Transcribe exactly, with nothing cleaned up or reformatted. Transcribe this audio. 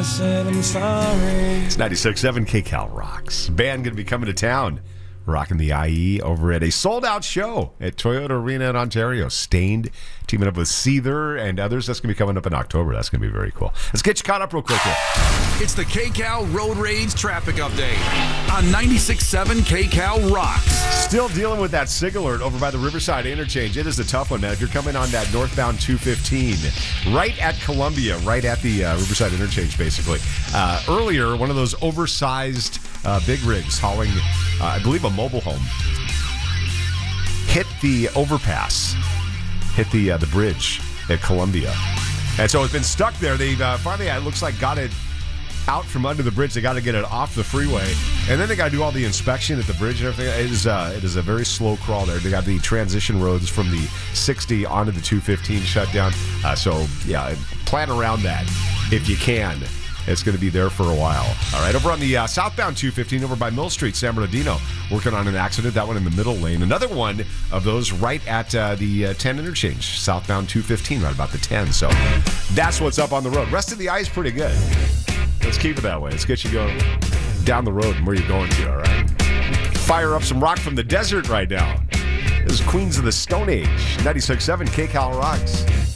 said I'm sorry. It's ninety-six point seven K-Cal Rocks. Band going to be coming to town, rocking the I E over at a sold-out show at Toyota Arena in Ontario. Stained, teaming up with Seether and others. That's going to be coming up in October. That's going to be very cool. Let's get you caught up real quick here. It's the K-Cal Road Rage Traffic Update on ninety-six point seven K-Cal Rocks. Still dealing with that SIG alert over by the Riverside Interchange. It is a tough one, man. If you're coming on that northbound two fifteen, right at Columbia, right at the uh, Riverside Interchange, basically. Uh, earlier, one of those oversized uh, big rigs hauling, uh, I believe, a mobile home, hit the overpass, hit the uh, the bridge at Columbia. And so it's been stuck there. They uh, finally, it looks like, got it out from under the bridge. They got to get it off the freeway, and then they got to do all the inspection at the bridge and everything. It is uh, it is a very slow crawl there. They got the transition roads from the sixty onto the two fifteen shut down. Uh, so yeah, plan around that if you can. It's going to be there for a while. All right, over on the uh, southbound two fifteen, over by Mill Street, San Bernardino, working on an accident. That one in the middle lane. Another one of those right at uh, the uh, ten interchange, southbound two fifteen, right about the ten. So that's what's up on the road. Rest of the eye is pretty good. Let's keep it that way. Let's get you going down the road and where you're going to, all right? Fire up some rock from the desert right now. This is Queens of the Stone Age, ninety-six point seven K-Cal Rocks.